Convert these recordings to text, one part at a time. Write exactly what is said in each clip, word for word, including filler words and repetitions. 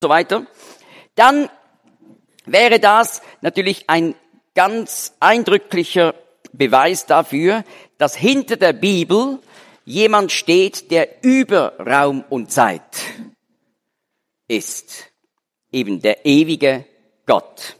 so weiter, dann wäre das natürlich ein ganz eindrücklicher Beweis dafür, dass hinter der Bibel jemand steht, der über Raum und Zeit ist. Eben der ewige Gott.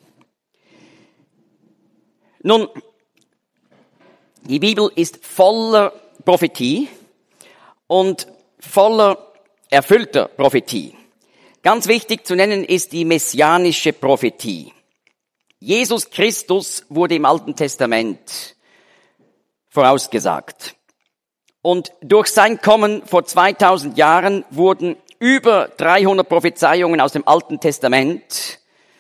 Nun, die Bibel ist voller Prophetie und voller erfüllter Prophetie. Ganz wichtig zu nennen ist die messianische Prophetie. Jesus Christus wurde im Alten Testament vorausgesagt. Und durch sein Kommen vor zweitausend Jahren wurden über dreihundert Prophezeiungen aus dem Alten Testament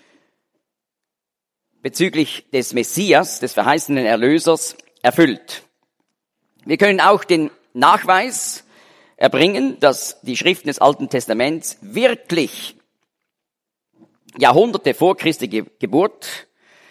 bezüglich des Messias, des verheißenen Erlösers, erfüllt. Wir können auch den Nachweis erbringen, dass die Schriften des Alten Testaments wirklich Jahrhunderte vor Christi Geburt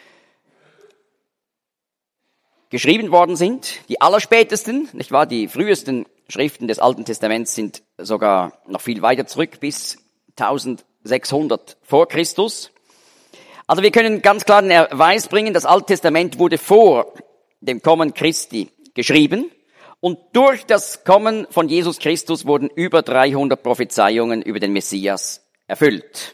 geschrieben worden sind. Die allerspätesten, nicht wahr? Die frühesten Schriften des Alten Testaments sind sogar noch viel weiter zurück, bis eintausendsechshundert vor Christus. Also wir können ganz klar den Erweis bringen, das Alte Testament wurde vor dem Kommen Christi geschrieben und durch das Kommen von Jesus Christus wurden über dreihundert Prophezeiungen über den Messias erfüllt.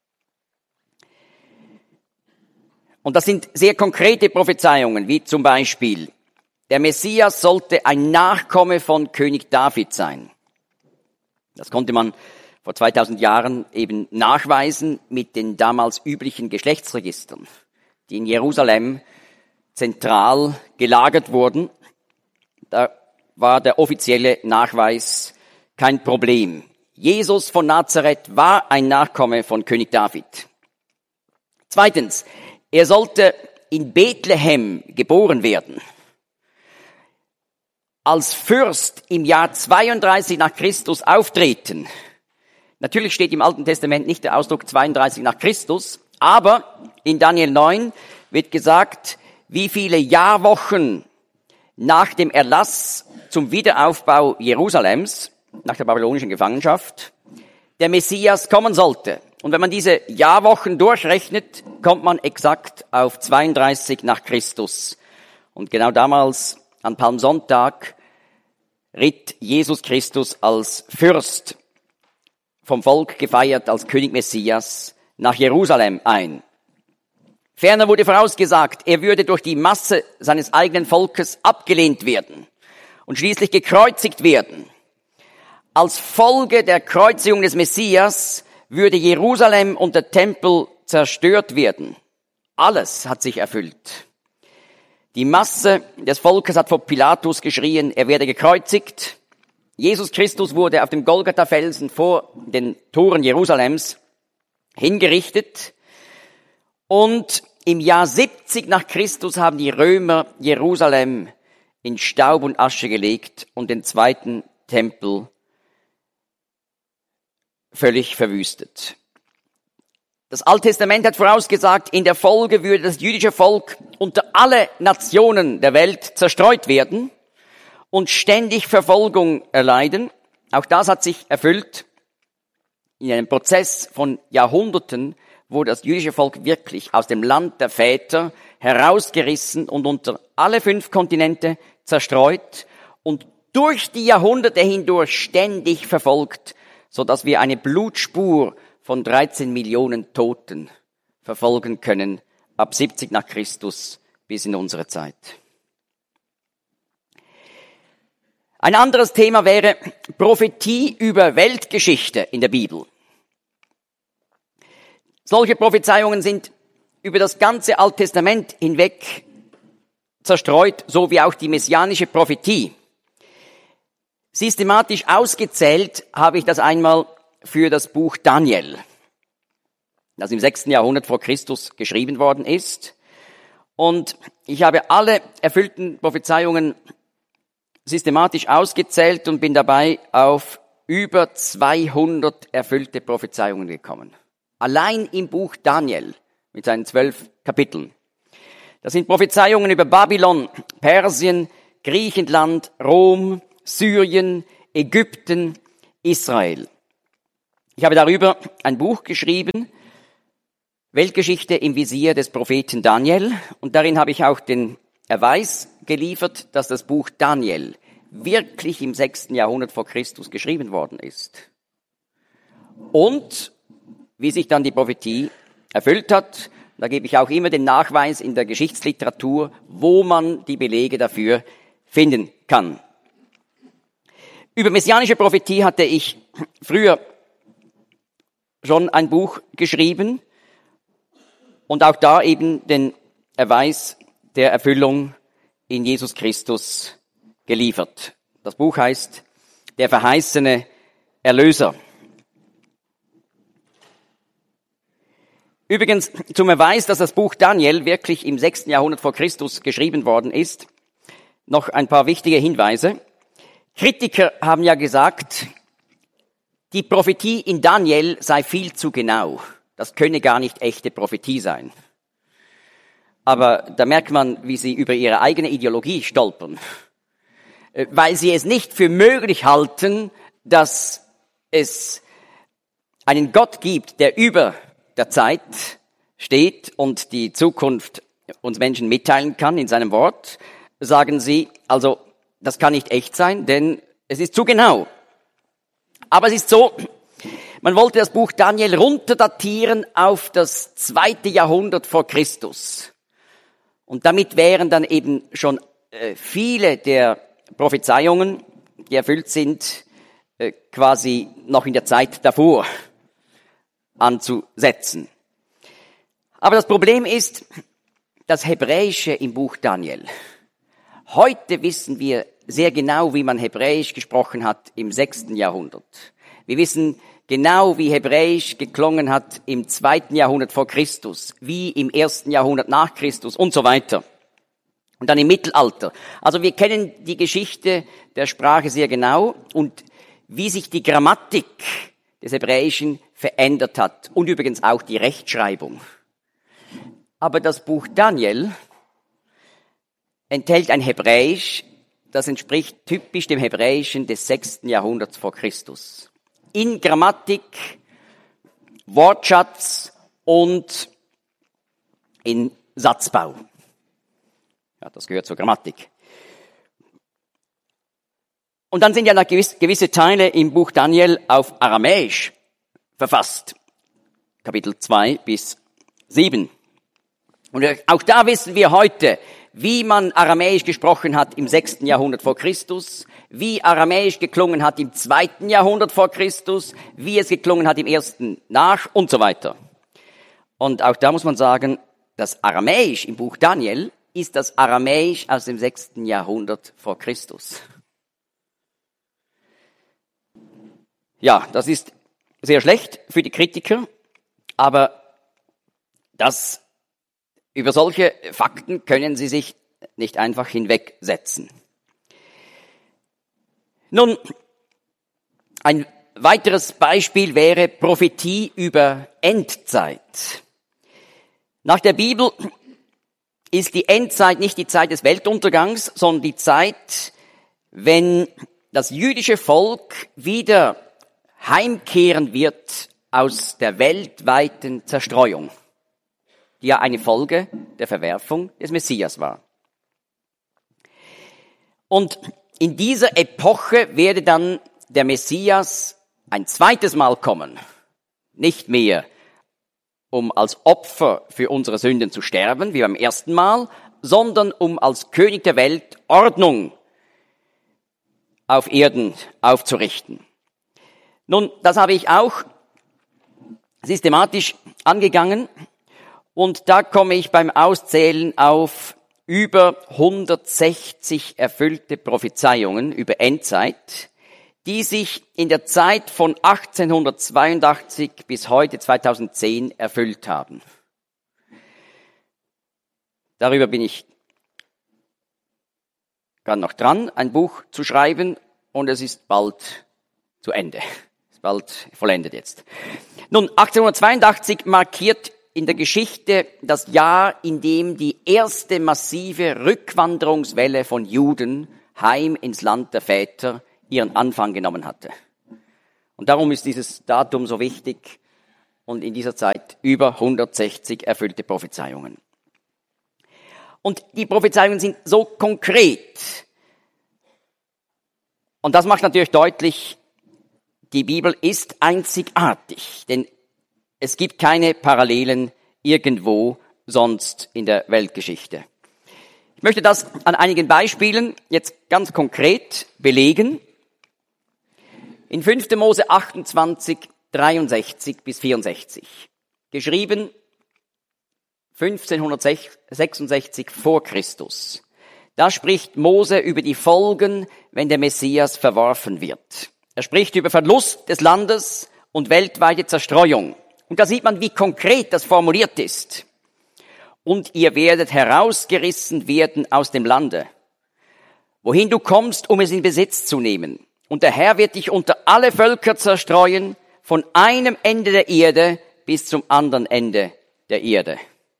Und das sind sehr konkrete Prophezeiungen, wie zum Beispiel, der Messias sollte ein Nachkomme von König David sein. Das konnte man vor zweitausend Jahren eben nachweisen mit den damals üblichen Geschlechtsregistern, die in Jerusalem zentral gelagert wurden. Da war der offizielle Nachweis kein Problem. Jesus von Nazareth war ein Nachkomme von König David. Zweitens, er sollte in Bethlehem geboren werden. Als Fürst im Jahr zweiunddreißig nach Christus auftreten. Natürlich steht im Alten Testament nicht der Ausdruck zweiunddreißig nach Christus, aber in Daniel neun wird gesagt, wie viele Jahrwochen nach dem Erlass zum Wiederaufbau Jerusalems, nach der babylonischen Gefangenschaft, der Messias kommen sollte. Und wenn man diese Jahrwochen durchrechnet, kommt man exakt auf zweiunddreißig nach Christus. Und genau damals, an Palmsonntag, ritt Jesus Christus als Fürst, vom Volk gefeiert als König Messias, nach Jerusalem ein. Ferner wurde vorausgesagt, er würde durch die Masse seines eigenen Volkes abgelehnt werden und schließlich gekreuzigt werden. Als Folge der Kreuzigung des Messias würde Jerusalem und der Tempel zerstört werden. Alles hat sich erfüllt. Die Masse des Volkes hat vor Pilatus geschrien, er werde gekreuzigt. Jesus Christus wurde auf dem Golgatha-Felsen vor den Toren Jerusalems hingerichtet. Und im Jahr siebzig nach Christus haben die Römer Jerusalem in Staub und Asche gelegt und den zweiten Tempel völlig verwüstet. Das Alte Testament hat vorausgesagt, in der Folge würde das jüdische Volk unter alle Nationen der Welt zerstreut werden und ständig Verfolgung erleiden. Auch das hat sich erfüllt. In einem Prozess von Jahrhunderten wurde das jüdische Volk wirklich aus dem Land der Väter herausgerissen und unter alle fünf Kontinente zerstreut und durch die Jahrhunderte hindurch ständig verfolgt, so dass wir eine Blutspur von dreizehn Millionen Toten verfolgen können, ab siebzig nach Christus bis in unsere Zeit. Ein anderes Thema wäre Prophetie über Weltgeschichte in der Bibel. Solche Prophezeiungen sind über das ganze Alte Testament hinweg zerstreut, so wie auch die messianische Prophetie. Systematisch ausgezählt habe ich das einmal für das Buch Daniel, das im sechsten Jahrhundert vor Christus geschrieben worden ist. Und ich habe alle erfüllten Prophezeiungen systematisch ausgezählt und bin dabei auf über zweihundert erfüllte Prophezeiungen gekommen. Allein im Buch Daniel mit seinen zwölf Kapiteln. Das sind Prophezeiungen über Babylon, Persien, Griechenland, Rom, Syrien, Ägypten, Israel. Ich habe darüber ein Buch geschrieben, Weltgeschichte im Visier des Propheten Daniel, und darin habe ich auch den Erweis geliefert, dass das Buch Daniel wirklich im sechsten Jahrhundert vor Christus geschrieben worden ist. Und wie sich dann die Prophetie erfüllt hat, da gebe ich auch immer den Nachweis in der Geschichtsliteratur, wo man die Belege dafür finden kann. Über messianische Prophetie hatte ich früher schon ein Buch geschrieben und auch da eben den Erweis der Erfüllung in Jesus Christus geliefert. Das Buch heißt Der verheißene Erlöser. Übrigens zum Erweis, dass das Buch Daniel wirklich im sechsten Jahrhundert vor Christus geschrieben worden ist, noch ein paar wichtige Hinweise. Kritiker haben ja gesagt, die Prophetie in Daniel sei viel zu genau. Das könne gar nicht echte Prophetie sein. Aber da merkt man, wie sie über ihre eigene Ideologie stolpern. Weil sie es nicht für möglich halten, dass es einen Gott gibt, der über der Zeit steht und die Zukunft uns Menschen mitteilen kann in seinem Wort, sagen sie, also das kann nicht echt sein, denn es ist zu genau. Aber es ist so, man wollte das Buch Daniel runterdatieren auf das zweite Jahrhundert vor Christus. Und damit wären dann eben schon äh, viele der Prophezeiungen, die erfüllt sind, äh, quasi noch in der Zeit davor anzusetzen. Aber das Problem ist das Hebräische im Buch Daniel. Heute wissen wir sehr genau, wie man Hebräisch gesprochen hat im sechsten Jahrhundert. Wir wissen genau, wie Hebräisch geklungen hat im zweiten Jahrhundert vor Christus, wie im ersten Jahrhundert nach Christus und so weiter. Und dann im Mittelalter. Also wir kennen die Geschichte der Sprache sehr genau und wie sich die Grammatik des Hebräischen verändert hat und übrigens auch die Rechtschreibung. Aber das Buch Daniel enthält ein Hebräisch, das entspricht typisch dem Hebräischen des sechsten Jahrhunderts vor Christus. In Grammatik, Wortschatz und in Satzbau. Ja, das gehört zur Grammatik. Und dann sind ja noch gewisse, gewisse Teile im Buch Daniel auf Aramäisch verfasst. Kapitel zwei bis sieben. Und auch da wissen wir heute, wie man Aramäisch gesprochen hat im sechsten Jahrhundert vor Christus, wie Aramäisch geklungen hat im zweiten Jahrhundert vor Christus, wie es geklungen hat im ersten nach und so weiter. Und auch da muss man sagen, das Aramäisch im Buch Daniel ist das Aramäisch aus dem sechsten Jahrhundert vor Christus. Ja, das ist sehr schlecht für die Kritiker, aber das, über solche Fakten können sie sich nicht einfach hinwegsetzen. Nun, ein weiteres Beispiel wäre Prophetie über Endzeit. Nach der Bibel ist die Endzeit nicht die Zeit des Weltuntergangs, sondern die Zeit, wenn das jüdische Volk wieder heimkehren wird aus der weltweiten Zerstreuung, die ja eine Folge der Verwerfung des Messias war. Und in dieser Epoche werde dann der Messias ein zweites Mal kommen, nicht mehr um als Opfer für unsere Sünden zu sterben, wie beim ersten Mal, sondern um als König der Welt Ordnung auf Erden aufzurichten. Nun, das habe ich auch systematisch angegangen und da komme ich beim Auszählen auf über hundertsechzig erfüllte Prophezeiungen über Endzeit, die sich in der Zeit von achtzehnhundertzweiundachtzig bis heute zweitausendzehn erfüllt haben. Darüber bin ich gerade noch dran, ein Buch zu schreiben und es ist bald zu Ende. Ist bald vollendet jetzt. Nun, achtzehnhundertzweiundachtzig markiert in der Geschichte das Jahr, in dem die erste massive Rückwanderungswelle von Juden heim ins Land der Väter ihren Anfang genommen hatte. Und darum ist dieses Datum so wichtig und in dieser Zeit über hundertsechzig erfüllte Prophezeiungen. Und die Prophezeiungen sind so konkret. Und das macht natürlich deutlich, die Bibel ist einzigartig, denn es gibt keine Parallelen irgendwo sonst in der Weltgeschichte. Ich möchte das an einigen Beispielen jetzt ganz konkret belegen. In fünfter Mose achtundzwanzig, dreiundsechzig bis vierundsechzig, geschrieben fünfzehnhundertsechsundsechzig vor Christus. Da spricht Mose über die Folgen, wenn der Messias verworfen wird. Er spricht über Verlust des Landes und weltweite Zerstreuung. Und da sieht man, wie konkret das formuliert ist. Und ihr werdet herausgerissen werden aus dem Lande, wohin du kommst, um es in Besitz zu nehmen. Und der Herr wird dich unter alle Völker zerstreuen, von einem Ende der Erde bis zum anderen Ende der Erde.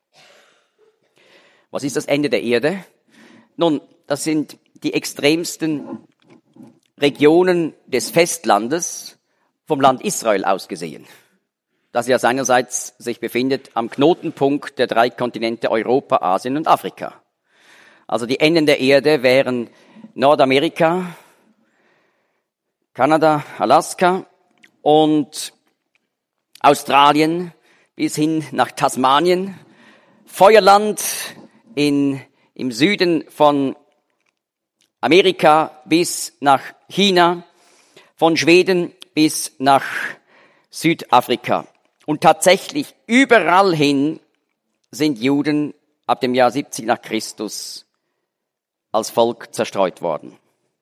Was ist das Ende der Erde? Nun, das sind die extremsten Regionen des Festlandes vom Land Israel aus gesehen, das ja seinerseits sich befindet am Knotenpunkt der drei Kontinente Europa, Asien und Afrika. Also die Enden der Erde wären Nordamerika, Kanada, Alaska und Australien bis hin nach Tasmanien, Feuerland in, im Süden von Amerika bis nach China, von Schweden bis nach Südafrika. Und tatsächlich überall hin sind Juden ab dem Jahr siebzig nach Christus als Volk zerstreut worden.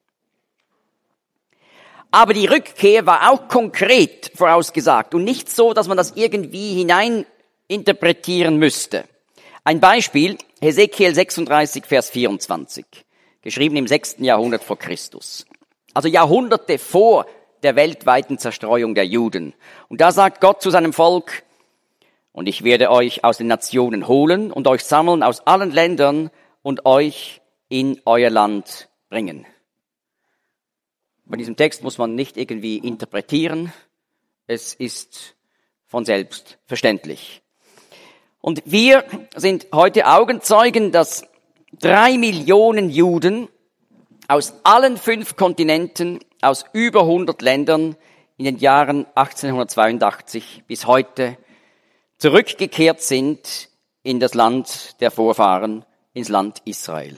Aber die Rückkehr war auch konkret vorausgesagt und nicht so, dass man das irgendwie hinein interpretieren müsste. Ein Beispiel, Hesekiel sechsunddreißig, Vers vierundzwanzig, geschrieben im sechsten Jahrhundert vor Christus. Also Jahrhunderte vor der weltweiten Zerstreuung der Juden. Und da sagt Gott zu seinem Volk, und ich werde euch aus den Nationen holen und euch sammeln aus allen Ländern und euch in euer Land bringen. Bei diesem Text muss man nicht irgendwie interpretieren. Es ist von selbst verständlich. Und wir sind heute Augenzeugen, dass drei Millionen Juden aus allen fünf Kontinenten, aus über hundert Ländern in den Jahren achtzehnhundertzweiundachtzig bis heute zurückgekehrt sind in das Land der Vorfahren, ins Land Israel.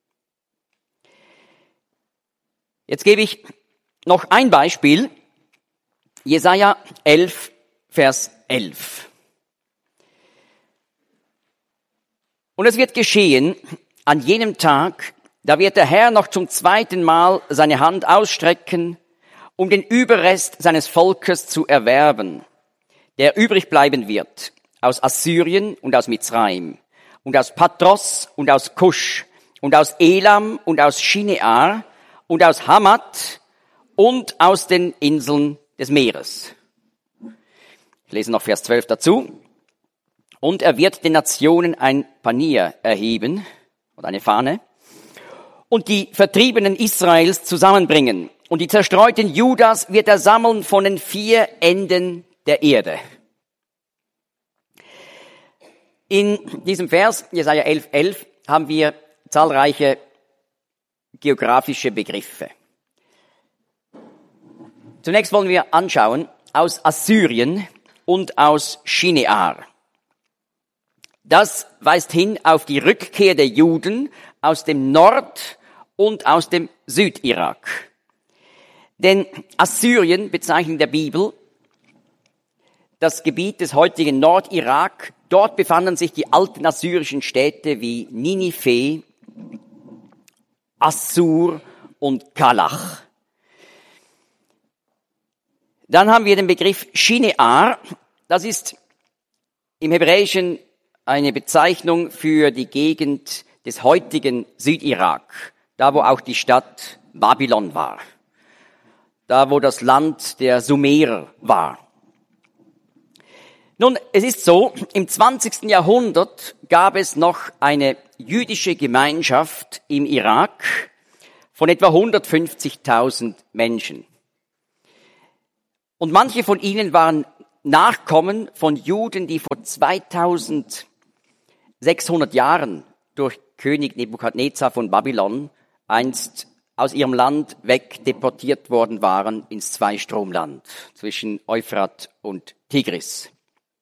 Jetzt gebe ich noch ein Beispiel. Jesaja elf, Vers elf. Und es wird geschehen, an jenem Tag, da wird der Herr noch zum zweiten Mal seine Hand ausstrecken, um den Überrest seines Volkes zu erwerben, der übrig bleiben wird, aus Assyrien und aus Mizraim, und aus Patros und aus Kusch, und aus Elam und aus Shinear, und aus Hamat und aus den Inseln des Meeres. Ich lese noch Vers zwölf dazu. Und er wird den Nationen ein Panier erheben, oder eine Fahne, und die Vertriebenen Israels zusammenbringen. Und die zerstreuten Judas wird er sammeln von den vier Enden der Erde. In diesem Vers, Jesaja elf, elf, haben wir zahlreiche geografische Begriffe. Zunächst wollen wir anschauen, aus Assyrien und aus Shinear. Das weist hin auf die Rückkehr der Juden aus dem Nord- und aus dem Südirak. Denn Assyrien bezeichnet in der Bibel das Gebiet des heutigen Nordirak. Dort befanden sich die alten assyrischen Städte wie Ninive, Assur und Kalach. Dann haben wir den Begriff Shinear. Das ist im Hebräischen eine Bezeichnung für die Gegend des heutigen Südirak, da wo auch die Stadt Babylon war, da wo das Land der Sumerer war. Nun, es ist so, im zwanzigsten Jahrhundert gab es noch eine jüdische Gemeinschaft im Irak von etwa hundertfünfzigtausend Menschen. Und manche von ihnen waren Nachkommen von Juden, die vor zweitausendsechshundert Jahren durch König Nebukadnezar von Babylon einst aus ihrem Land weg deportiert worden waren ins Zweistromland zwischen Euphrat und Tigris.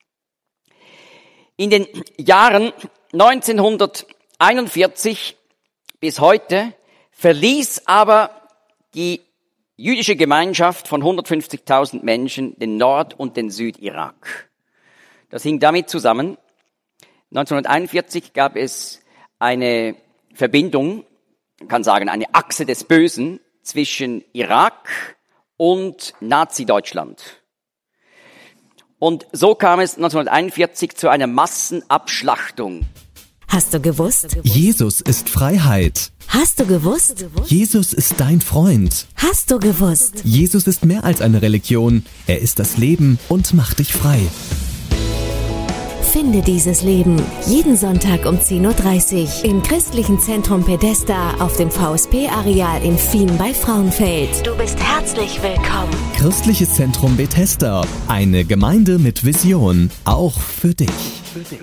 In den Jahren neunzehnhunderteinundvierzig bis heute verließ aber die jüdische Gemeinschaft von hundertfünfzigtausend Menschen den Nord- und den Südirak. Das hing damit zusammen, neunzehnhunderteinundvierzig gab es eine Verbindung, man kann sagen eine Achse des Bösen zwischen Irak und Nazi-Deutschland. Und so kam es neunzehnhunderteinundvierzig zu einer Massenabschlachtung. Hast du gewusst? Jesus ist Freiheit. Hast du gewusst? Jesus ist dein Freund. Hast du gewusst? Jesus ist mehr als eine Religion. Er ist das Leben und macht dich frei. Finde dieses Leben jeden Sonntag um zehn Uhr dreißig im Christlichen Zentrum Bethesda auf dem V S P-Areal in Fien bei Frauenfeld. Du bist herzlich willkommen. Christliches Zentrum Bethesda. Eine Gemeinde mit Vision. Auch für dich. Für dich.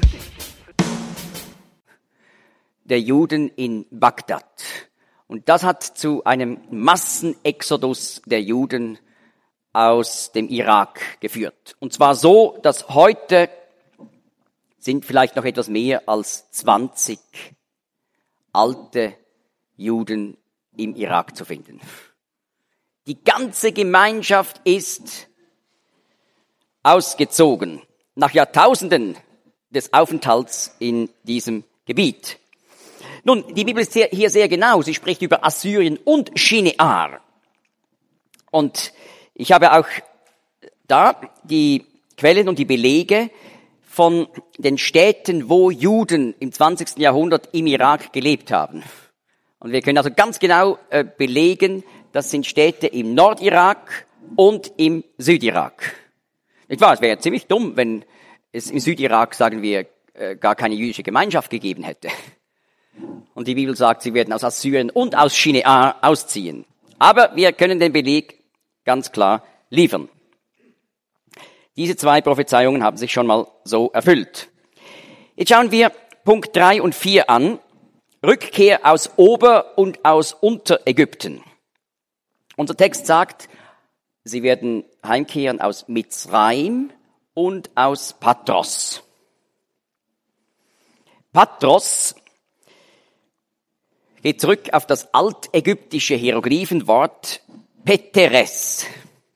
Der Juden in Bagdad. Und das hat zu einem Massenexodus der Juden aus dem Irak geführt. Und zwar so, dass heute sind vielleicht noch etwas mehr als zwanzig alte Juden im Irak zu finden. Die ganze Gemeinschaft ist ausgezogen nach Jahrtausenden des Aufenthalts in diesem Gebiet. Nun, die Bibel ist hier sehr genau. Sie spricht über Assyrien und Shinear. Und ich habe auch da die Quellen und die Belege von den Städten, wo Juden im zwanzigsten Jahrhundert im Irak gelebt haben. Und wir können also ganz genau äh, belegen, das sind Städte im Nordirak und im Südirak. Nicht wahr? Es wäre ziemlich dumm, wenn es im Südirak, sagen wir, äh, gar keine jüdische Gemeinschaft gegeben hätte. Und die Bibel sagt, sie werden aus Assyrien und aus Shinear ausziehen. Aber wir können den Beleg ganz klar liefern. Diese zwei Prophezeiungen haben sich schon mal so erfüllt. Jetzt schauen wir Punkt drei und vier an. Rückkehr aus Ober- und aus Unterägypten. Unser Text sagt, sie werden heimkehren aus Mizraim und aus Patros. Patros geht zurück auf das altägyptische Hieroglyphenwort Peteres.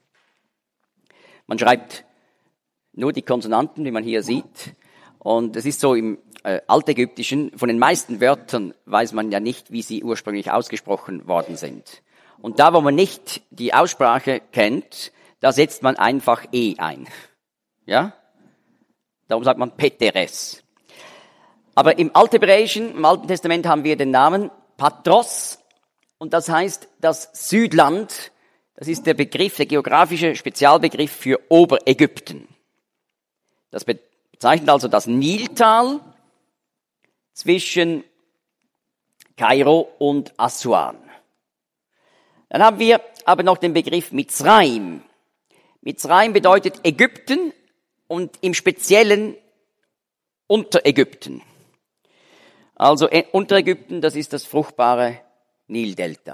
Man schreibt nur die Konsonanten, wie man hier sieht. Und es ist so im äh, Altägyptischen, von den meisten Wörtern weiß man ja nicht, wie sie ursprünglich ausgesprochen worden sind. Und da, wo man nicht die Aussprache kennt, da setzt man einfach E ein. Ja? Darum sagt man Peteres. Aber im Althebräischen, im Alten Testament haben wir den Namen Patros. Und das heißt, das Südland, das ist der Begriff, der geografische Spezialbegriff für Oberägypten. Das bezeichnet also das Niltal zwischen Kairo und Assuan. Dann haben wir aber noch den Begriff Mizraim. Mizraim bedeutet Ägypten und im Speziellen Unterägypten. Also Unterägypten, das ist das fruchtbare Nildelta.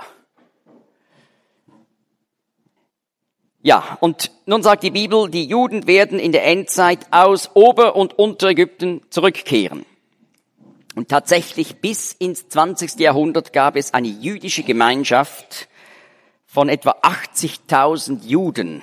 Ja, und nun sagt die Bibel, die Juden werden in der Endzeit aus Ober- und Unterägypten zurückkehren. Und tatsächlich bis ins zwanzigsten Jahrhundert gab es eine jüdische Gemeinschaft von etwa achtzigtausend Juden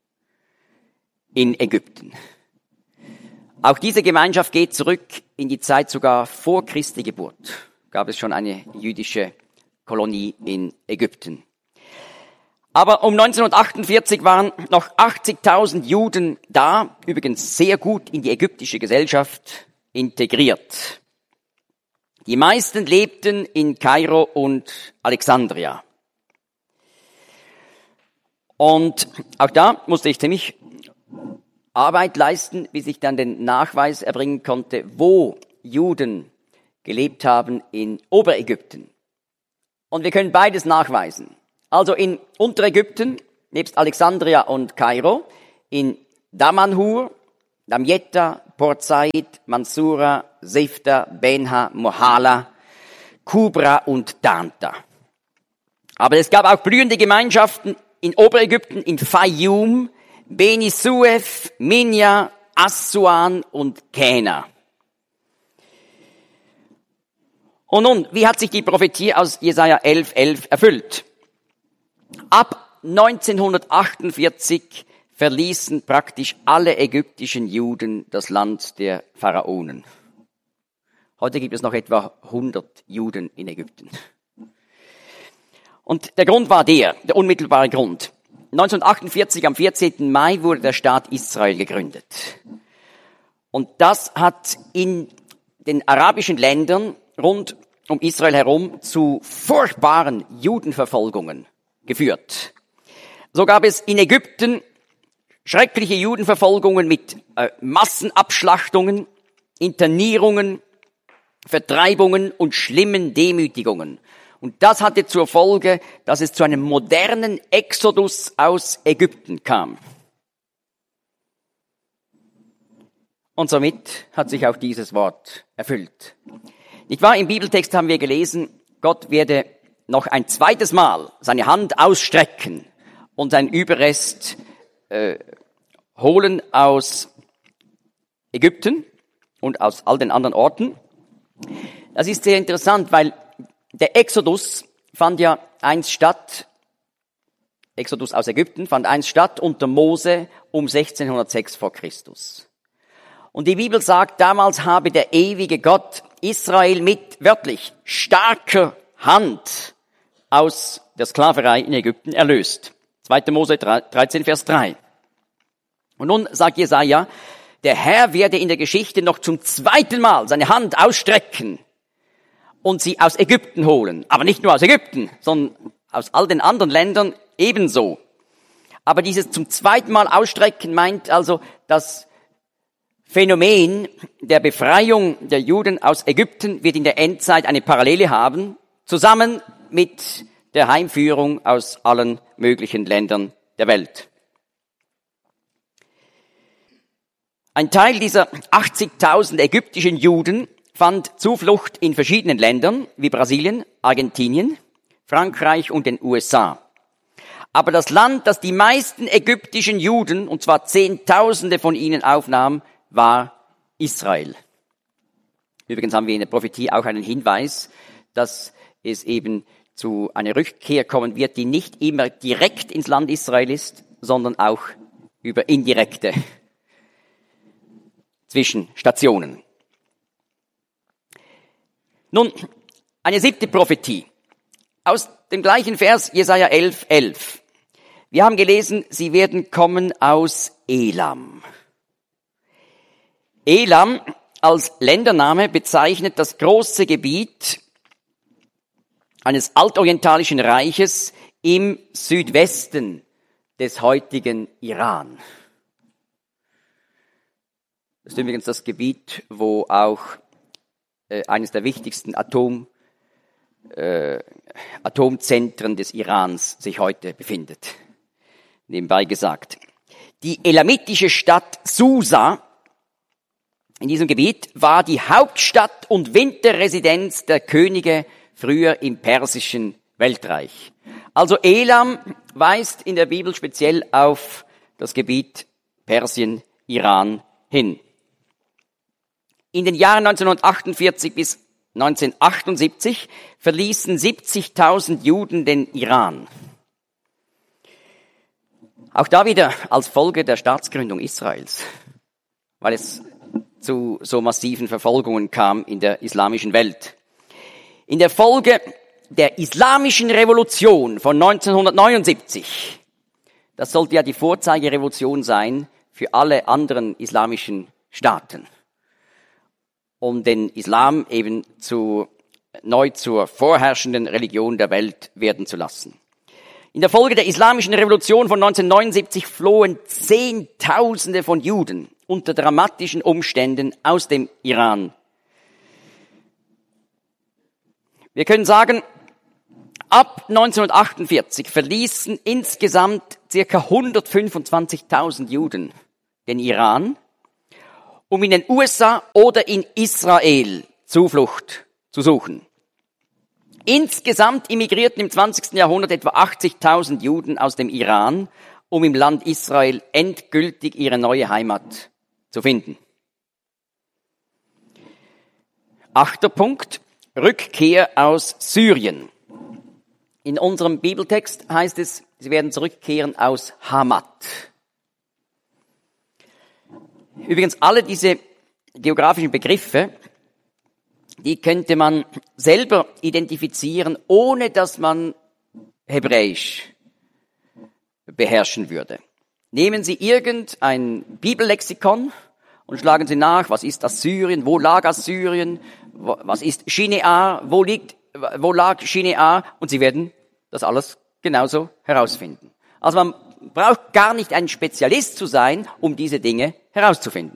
in Ägypten. Auch diese Gemeinschaft geht zurück in die Zeit sogar vor Christi Geburt. Gab es schon eine jüdische Kolonie in Ägypten. Aber um neunzehnhundertachtundvierzig waren noch achtzigtausend Juden da, übrigens sehr gut in die ägyptische Gesellschaft integriert. Die meisten lebten in Kairo und Alexandria. Und auch da musste ich ziemlich Arbeit leisten, bis ich dann den Nachweis erbringen konnte, wo Juden gelebt haben in Oberägypten. Und wir können beides nachweisen. Also in Unterägypten, nebst Alexandria und Kairo, in Damanhur, Damietta, Port Said, Mansura, Sifta, Benha, Mohala, Kubra und Danta. Aber es gab auch blühende Gemeinschaften in Oberägypten, in Fayyum, Beni Suef, Minya, Assuan und Kena. Und nun, wie hat sich die Prophetie aus Jesaja elf elf erfüllt? Ab neunzehnhundertachtundvierzig verließen praktisch alle ägyptischen Juden das Land der Pharaonen. Heute gibt es noch etwa hundert Juden in Ägypten. Und der Grund war der, der unmittelbare Grund. neunzehnhundertachtundvierzig, am vierzehnten Mai, wurde der Staat Israel gegründet. Und das hat in den arabischen Ländern rund um Israel herum zu furchtbaren Judenverfolgungen geführt. So gab es in Ägypten schreckliche Judenverfolgungen mit äh, Massenabschlachtungen, Internierungen, Vertreibungen und schlimmen Demütigungen. Und das hatte zur Folge, dass es zu einem modernen Exodus aus Ägypten kam. Und somit hat sich auch dieses Wort erfüllt. Nicht wahr? Im Bibeltext haben wir gelesen, Gott werde noch ein zweites Mal seine Hand ausstrecken und seinen Überrest äh, holen aus Ägypten und aus all den anderen Orten. Das ist sehr interessant, weil der Exodus fand ja einst statt, Exodus aus Ägypten fand einst statt unter Mose um sechzehnhundertsechs vor Christus. Und die Bibel sagt, damals habe der ewige Gott Israel mit, wörtlich, starker Hand aus der Sklaverei in Ägypten erlöst. zweiter Mose dreizehn, Vers drei. Und nun sagt Jesaja, der Herr werde in der Geschichte noch zum zweiten Mal seine Hand ausstrecken und sie aus Ägypten holen. Aber nicht nur aus Ägypten, sondern aus all den anderen Ländern ebenso. Aber dieses zum zweiten Mal ausstrecken meint also, das Phänomen der Befreiung der Juden aus Ägypten wird in der Endzeit eine Parallele haben, zusammen mit der Heimführung aus allen möglichen Ländern der Welt. Ein Teil dieser achtzigtausend ägyptischen Juden fand Zuflucht in verschiedenen Ländern wie Brasilien, Argentinien, Frankreich und den U S A. Aber das Land, das die meisten ägyptischen Juden, und zwar Zehntausende von ihnen aufnahm, war Israel. Übrigens haben wir in der Prophetie auch einen Hinweis, dass es eben zu einer Rückkehr kommen wird, die nicht immer direkt ins Land Israel ist, sondern auch über indirekte Zwischenstationen. Nun, eine siebte Prophetie. Aus dem gleichen Vers, Jesaja elf elf. Wir haben gelesen, sie werden kommen aus Elam. Elam als Ländername bezeichnet das große Gebiet eines altorientalischen Reiches im Südwesten des heutigen Iran. Das ist übrigens das Gebiet, wo auch äh, eines der wichtigsten Atom, äh, Atomzentren des Irans sich heute befindet. Nebenbei gesagt. Die elamitische Stadt Susa in diesem Gebiet war die Hauptstadt und Winterresidenz der Könige früher im persischen Weltreich. Also Elam weist in der Bibel speziell auf das Gebiet Persien, Iran hin. In den Jahren neunzehnhundertachtundvierzig bis neunzehnhundertachtundsiebzig verließen siebzigtausend Juden den Iran. Auch da wieder als Folge der Staatsgründung Israels, weil es zu so massiven Verfolgungen kam in der islamischen Welt. In der Folge der islamischen Revolution von neunzehnhundertneunundsiebzig, das sollte ja die Vorzeigerevolution sein für alle anderen islamischen Staaten, um den Islam eben zu, neu zur vorherrschenden Religion der Welt werden zu lassen. In der Folge der islamischen Revolution von neunzehnhundertneunundsiebzig flohen Zehntausende von Juden unter dramatischen Umständen aus dem Iran. Wir können sagen, ab neunzehnhundertachtundvierzig verließen insgesamt circa hundertfünfundzwanzigtausend Juden den Iran, um in den U S A oder in Israel Zuflucht zu suchen. Insgesamt immigrierten im zwanzigsten Jahrhundert etwa achtzigtausend Juden aus dem Iran, um im Land Israel endgültig ihre neue Heimat zu finden. Achter Punkt, Rückkehr aus Syrien. In unserem Bibeltext heißt es, sie werden zurückkehren aus Hamat. Übrigens, alle diese geografischen Begriffe, die könnte man selber identifizieren, ohne dass man Hebräisch beherrschen würde. Nehmen Sie irgendein Bibellexikon und schlagen Sie nach, was ist Assyrien, wo lag Assyrien, was ist Shinear, wo liegt, wo lag Shinear, und Sie werden das alles genauso herausfinden. Also man braucht gar nicht ein Spezialist zu sein, um diese Dinge herauszufinden.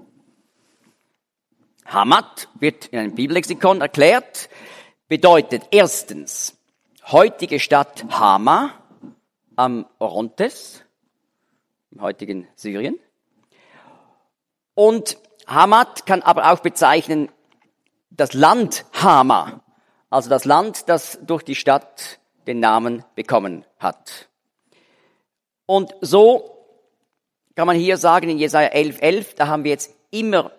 Hamat wird in einem Bibellexikon erklärt, bedeutet erstens heutige Stadt Hama am Orontes, im heutigen Syrien. Und Hamat kann aber auch bezeichnen das Land Hama, also das Land, das durch die Stadt den Namen bekommen hat. Und so kann man hier sagen, in Jesaja elf elf, da haben wir jetzt immer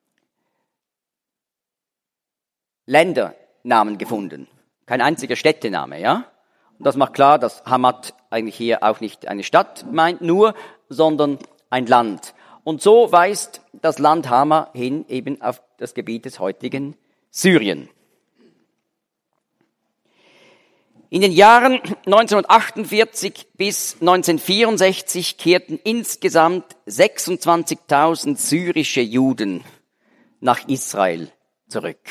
Ländernamen gefunden. Kein einziger Städtename, ja? Und das macht klar, dass Hamat eigentlich hier auch nicht eine Stadt meint nur, sondern ein Land. Und so weist das Land Hama hin eben auf das Gebiet des heutigen Syrien. In den Jahren neunzehnhundertachtundvierzig bis neunzehnhundertvierundsechzig kehrten insgesamt sechsundzwanzigtausend syrische Juden nach Israel zurück.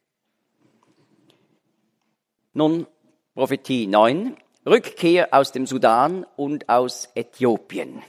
Nun Prophetie neun, Rückkehr aus dem Sudan und aus Äthiopien.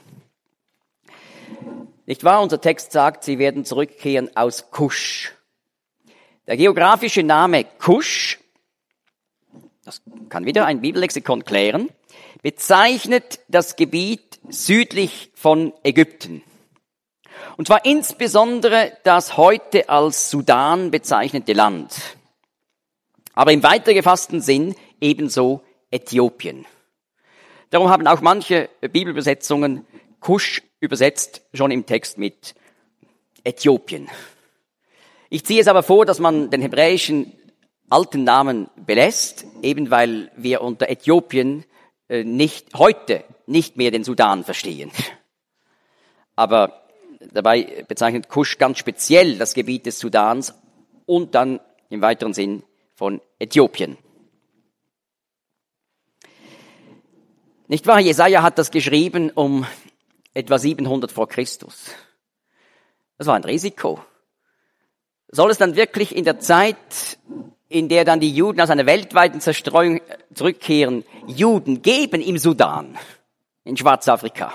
Nicht wahr? Unser Text sagt, sie werden zurückkehren aus Kusch. Der geografische Name Kusch, das kann wieder ein Bibellexikon klären, bezeichnet das Gebiet südlich von Ägypten. Und zwar insbesondere das heute als Sudan bezeichnete Land. Aber im weiter gefassten Sinn ebenso Äthiopien. Darum haben auch manche Bibelübersetzungen Kusch übersetzt, schon im Text mit Äthiopien. Ich ziehe es aber vor, dass man den hebräischen alten Namen belässt, eben weil wir unter Äthiopien nicht, heute nicht mehr den Sudan verstehen. Aber dabei bezeichnet Kusch ganz speziell das Gebiet des Sudans und dann im weiteren Sinn von Äthiopien. Nicht wahr? Jesaja hat das geschrieben um etwa siebenhundert vor Christus. Das war ein Risiko. Soll es dann wirklich in der Zeit, in der dann die Juden aus einer weltweiten Zerstreuung zurückkehren, Juden geben im Sudan, in Schwarzafrika?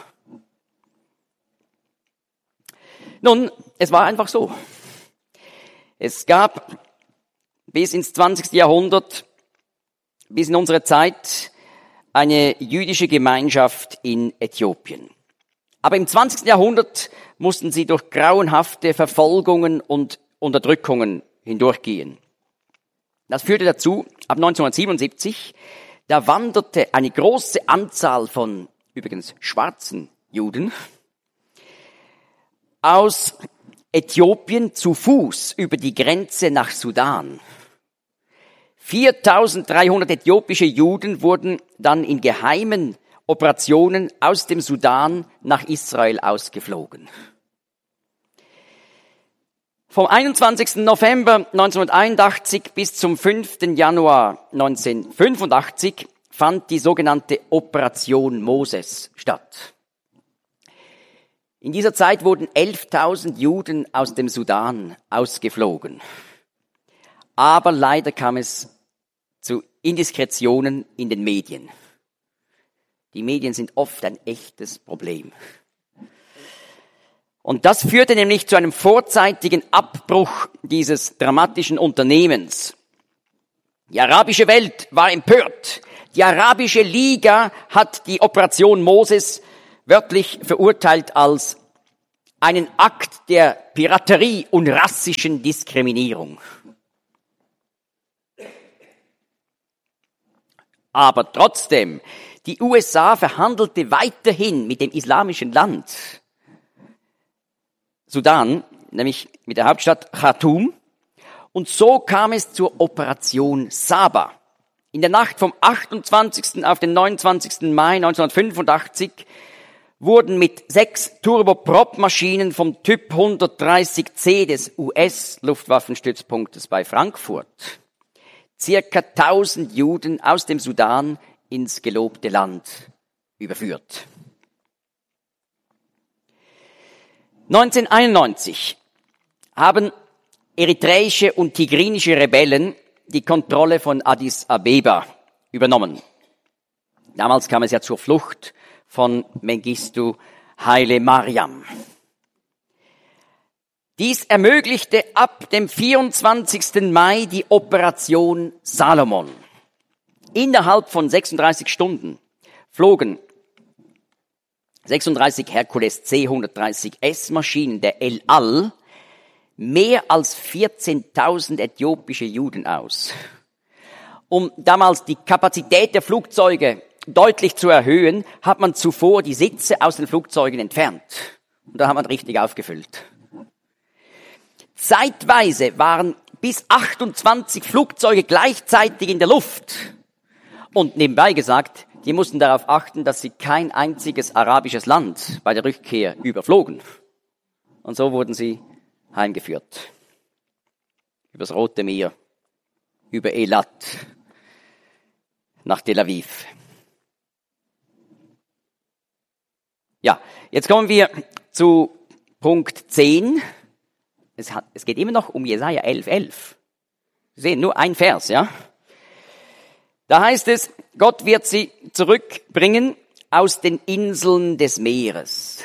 Nun, es war einfach so. Es gab bis ins zwanzigste Jahrhundert, bis in unsere Zeit, eine jüdische Gemeinschaft in Äthiopien. Aber im zwanzigsten Jahrhundert mussten sie durch grauenhafte Verfolgungen und Unterdrückungen hindurchgehen. Das führte dazu, ab neunzehnhundertsiebenundsiebzig, da wanderte eine große Anzahl von, übrigens schwarzen Juden, aus Äthiopien zu Fuß über die Grenze nach Sudan. viertausenddreihundert äthiopische Juden wurden dann in geheimen Operationen aus dem Sudan nach Israel ausgeflogen. Vom einundzwanzigsten November neunzehnhunderteinundachtzig bis zum fünften Januar neunzehnhundertfünfundachtzig fand die sogenannte Operation Moses statt. In dieser Zeit wurden elftausend Juden aus dem Sudan ausgeflogen. Aber leider kam es zu Indiskretionen in den Medien. Die Medien sind oft ein echtes Problem. Und das führte nämlich zu einem vorzeitigen Abbruch dieses dramatischen Unternehmens. Die arabische Welt war empört. Die Arabische Liga hat die Operation Moses wörtlich verurteilt als einen Akt der Piraterie und rassischen Diskriminierung. Aber trotzdem, die U S A verhandelte weiterhin mit dem islamischen Land Sudan, nämlich mit der Hauptstadt Khartoum. Und so kam es zur Operation Saba. In der Nacht vom achtundzwanzigsten auf den neunundzwanzigsten Mai neunzehnhundertfünfundachtzig wurden mit sechs Turboprop-Maschinen vom Typ hundertdreißig C des U S-Luftwaffenstützpunktes bei Frankfurt circa tausend Juden aus dem Sudan ins gelobte Land überführt. neunzehnhunderteinundneunzig haben eritreische und tigrinische Rebellen die Kontrolle von Addis Abeba übernommen. Damals kam es ja zur Flucht von Mengistu Haile Mariam. Dies ermöglichte ab dem vierundzwanzigsten Mai die Operation Salomon. Innerhalb von sechsunddreißig Stunden flogen sechsunddreißig Hercules C hundertdreißig S Maschinen der El Al mehr als vierzehntausend äthiopische Juden aus. Um damals die Kapazität der Flugzeuge deutlich zu erhöhen, hat man zuvor die Sitze aus den Flugzeugen entfernt. Und da hat man richtig aufgefüllt. Zeitweise waren bis achtundzwanzig Flugzeuge gleichzeitig in der Luft. Und nebenbei gesagt, die mussten darauf achten, dass sie kein einziges arabisches Land bei der Rückkehr überflogen. Und so wurden sie heimgeführt. Übers Rote Meer, über Eilat, nach Tel Aviv. Ja, jetzt kommen wir zu Punkt zehn. Es, hat, es geht immer noch um Jesaja elf, elf. Sie sehen, nur ein Vers, ja. Da heißt es, Gott wird sie zurückbringen aus den Inseln des Meeres.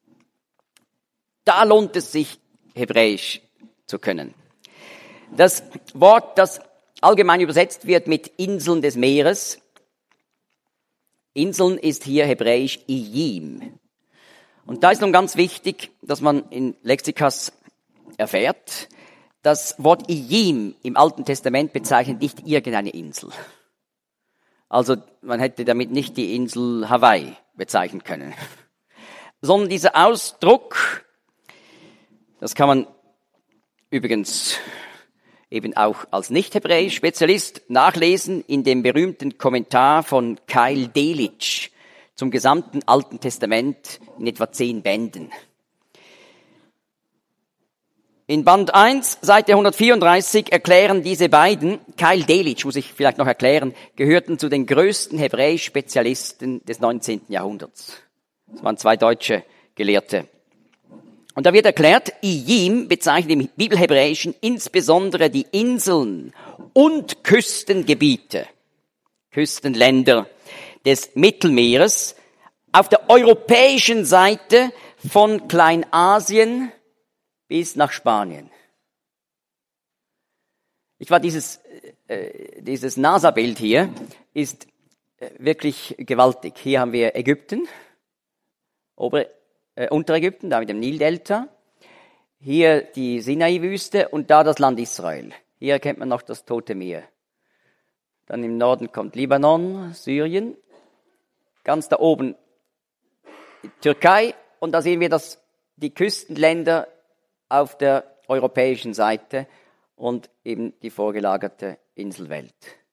Da lohnt es sich, Hebräisch zu können. Das Wort, das allgemein übersetzt wird mit Inseln des Meeres, Inseln ist hier hebräisch Iyim. Und da ist nun ganz wichtig, dass man in Lexikas erfährt, das Wort Iyim im Alten Testament bezeichnet nicht irgendeine Insel. Also man hätte damit nicht die Insel Hawaii bezeichnen können. Sondern dieser Ausdruck, das kann man übrigens eben auch als Nicht-Hebräisch-Spezialist nachlesen in dem berühmten Kommentar von Keil Delitzsch zum gesamten Alten Testament in etwa zehn Bänden. In Band eins, Seite hundertvierunddreißig, erklären diese beiden, Keil Delitzsch, muss ich vielleicht noch erklären, gehörten zu den größten Hebräisch-Spezialisten des neunzehnten Jahrhunderts. Das waren zwei deutsche Gelehrte. Und da wird erklärt, Iyim bezeichnet im Bibelhebräischen insbesondere die Inseln und Küstengebiete, Küstenländer des Mittelmeeres auf der europäischen Seite von Kleinasien bis nach Spanien. Ich war dieses äh, dieses NASA-Bild hier ist äh, wirklich gewaltig. Hier haben wir Ägypten, Ober, äh, Unterägypten, da mit dem Nildelta. Hier die Sinai-Wüste und da das Land Israel. Hier erkennt man noch das Tote Meer. Dann im Norden kommt Libanon, Syrien. Ganz da oben die Türkei und da sehen wir das, die Küstenländer auf der europäischen Seite und eben die vorgelagerte Inselwelt.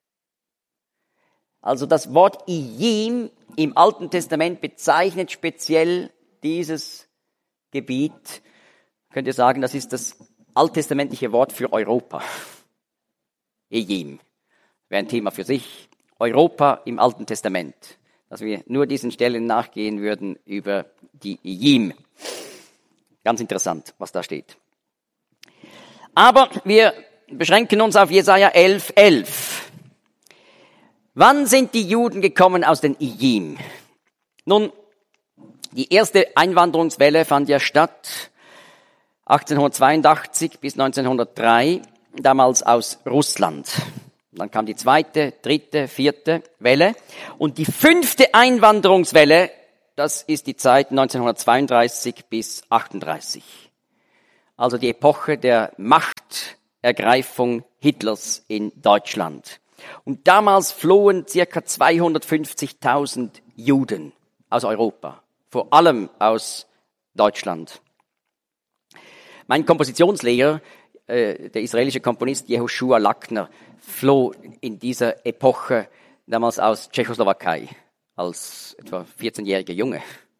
Also das Wort Iyim im Alten Testament bezeichnet speziell dieses Gebiet. Könnt ihr sagen, das ist das alttestamentliche Wort für Europa. Iyim wäre ein Thema für sich. Europa im Alten Testament. Dass wir nur diesen Stellen nachgehen würden über die Iyim. Ganz interessant, was da steht. Aber wir beschränken uns auf Jesaja elf, elf. Wann sind die Juden gekommen aus den Iyim? Nun, die erste Einwanderungswelle fand ja statt achtzehnhundertzweiundachtzig bis neunzehnhundertdrei, damals aus Russland. Dann kam die zweite, dritte, vierte Welle. Und die fünfte Einwanderungswelle, das ist die Zeit neunzehnhundertzweiunddreißig bis achtunddreißig. Also die Epoche der Machtergreifung Hitlers in Deutschland. Und damals flohen circa zweihundertfünfzigtausend Juden aus Europa, vor allem aus Deutschland. Mein Kompositionslehrer, äh, der israelische Komponist Jehoshua Lackner, floh in dieser Epoche damals aus Tschechoslowakei als etwa vierzehnjähriger Junge.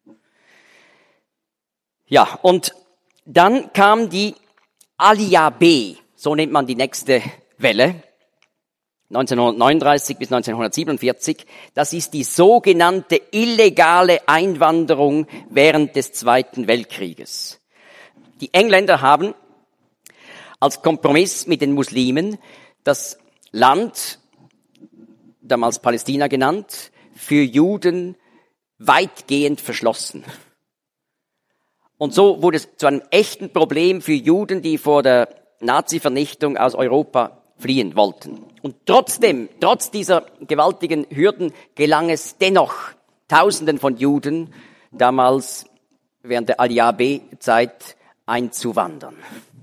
Ja, und dann kam die Aliyah B, so nennt man die nächste Welle, neunzehnhundertneununddreißig bis neunzehnhundertsiebenundvierzig. Das ist die sogenannte illegale Einwanderung während des Zweiten Weltkrieges. Die Engländer haben als Kompromiss mit den Muslimen das Land, damals Palästina genannt, für Juden weitgehend verschlossen. Und so wurde es zu einem echten Problem für Juden, die vor der Nazi-Vernichtung aus Europa fliehen wollten. Und trotzdem, trotz dieser gewaltigen Hürden, gelang es dennoch Tausenden von Juden, damals während der Aliyah B-Zeit einzuwandern.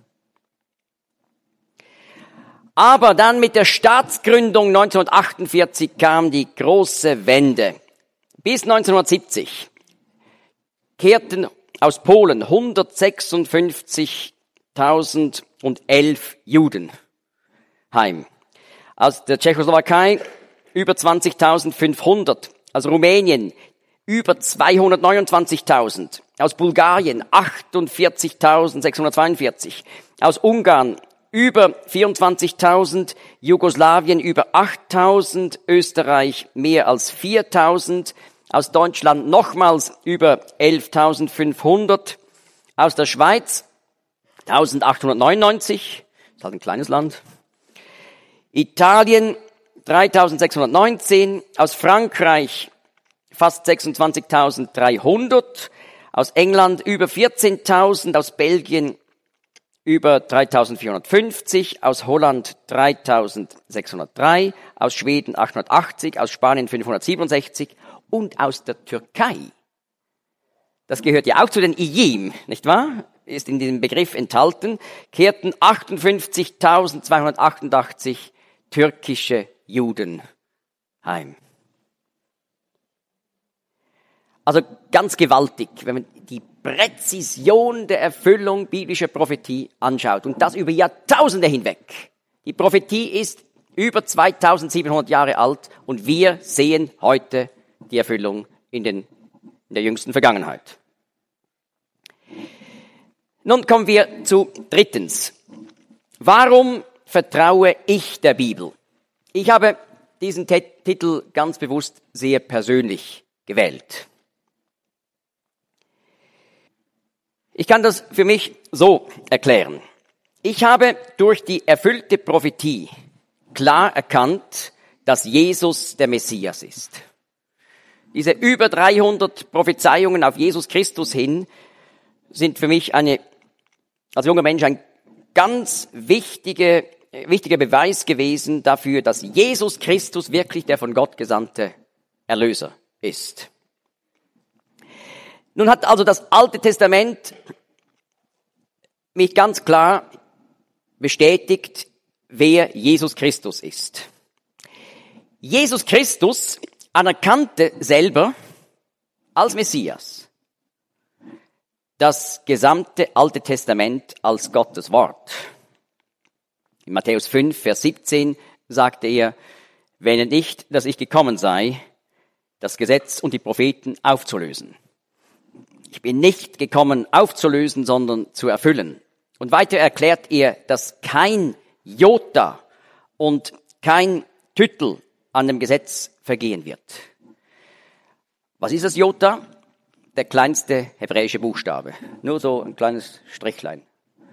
Aber dann mit der Staatsgründung neunzehnhundertachtundvierzig kam die große Wende. Bis neunzehnhundertsiebzig kehrten aus Polen hundertsechsundfünfzigtausendelf Juden heim. Aus der Tschechoslowakei über zwanzigtausendfünfhundert. Aus Rumänien über zweihundertneunundzwanzigtausend. Aus Bulgarien achtundvierzigtausendsechshundertzweiundvierzig. Aus Ungarn über vierundzwanzigtausend, Jugoslawien über achttausend, Österreich mehr als viertausend, aus Deutschland nochmals über elftausendfünfhundert, aus der Schweiz eintausendachthundertneunundneunzig, ist halt ein kleines Land, Italien dreitausendsechshundertneunzehn, aus Frankreich fast sechsundzwanzigtausenddreihundert, aus England über vierzehntausend, aus Belgien über dreitausendvierhundertfünfzig, aus Holland dreitausendsechshundertdrei, aus Schweden achthundertachtzig, aus Spanien fünfhundertsiebenundsechzig und aus der Türkei. Das gehört ja auch zu den Iyim, nicht wahr? Ist in diesem Begriff enthalten, kehrten achtundfünfzigtausendzweihundertachtundachtzig türkische Juden heim. Also ganz gewaltig, wenn man die Präzision der Erfüllung biblischer Prophetie anschaut. Und das über Jahrtausende hinweg. Die Prophetie ist über zweitausendsiebenhundert Jahre alt und wir sehen heute die Erfüllung in, den, in der jüngsten Vergangenheit. Nun kommen wir zu drittens. Warum vertraue ich der Bibel? Ich habe diesen T- Titel ganz bewusst sehr persönlich gewählt. Ich kann das für mich so erklären. Ich habe durch die erfüllte Prophetie klar erkannt, dass Jesus der Messias ist. Diese über dreihundert Prophezeiungen auf Jesus Christus hin sind für mich eine, als junger Mensch ein ganz wichtige, wichtiger Beweis gewesen dafür, dass Jesus Christus wirklich der von Gott gesandte Erlöser ist. Nun hat also das Alte Testament mich ganz klar bestätigt, wer Jesus Christus ist. Jesus Christus anerkannte selber als Messias das gesamte Alte Testament als Gottes Wort. In Matthäus fünf, Vers siebzehn sagte er, wähne nicht, dass ich gekommen sei, das Gesetz und die Propheten aufzulösen. Ich bin nicht gekommen, aufzulösen, sondern zu erfüllen. Und weiter erklärt er, dass kein Jota und kein Tüttel an dem Gesetz vergehen wird. Was ist das Jota? Der kleinste hebräische Buchstabe. Nur so ein kleines Strichlein.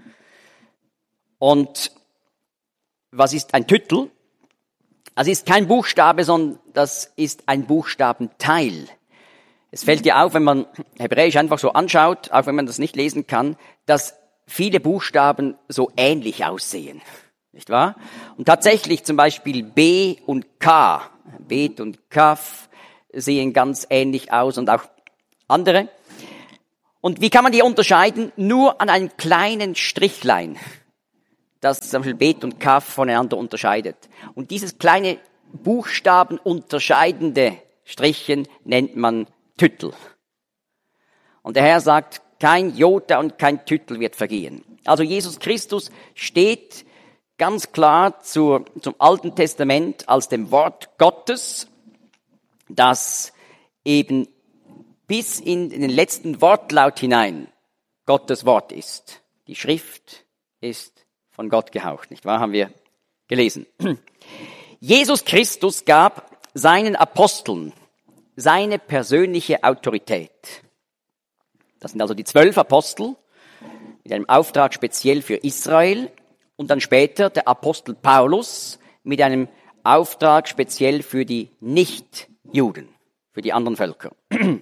Und was ist ein Tüttel? Das ist kein Buchstabe, sondern das ist ein Buchstabenteil. Es fällt dir auf, wenn man Hebräisch einfach so anschaut, auch wenn man das nicht lesen kann, dass viele Buchstaben so ähnlich aussehen. nicht wahr? Und tatsächlich zum Beispiel B und K, Bet und Kaf sehen ganz ähnlich aus und auch andere. Und wie kann man die unterscheiden? Nur an einem kleinen Strichlein, das zum Beispiel Bet und Kaf voneinander unterscheidet. Und dieses kleine Buchstaben unterscheidende Strichchen nennt man Tüttel. Und der Herr sagt, kein Jota und kein Tüttel wird vergehen. Also Jesus Christus steht ganz klar zur, zum Alten Testament als dem Wort Gottes, das eben bis in den letzten Wortlaut hinein Gottes Wort ist. Die Schrift ist von Gott gehaucht, nicht wahr? Haben wir gelesen. Jesus Christus gab seinen Aposteln seine persönliche Autorität. Das sind also die zwölf Apostel mit einem Auftrag speziell für Israel und dann später der Apostel Paulus mit einem Auftrag speziell für die Nichtjuden, für die anderen Völker.